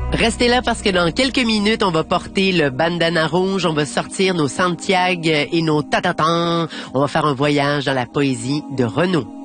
Restez là parce que dans quelques minutes, on va porter le bandana rouge, on va sortir nos Santiago et nos tatatans. On va faire un voyage dans la poésie de Renaud.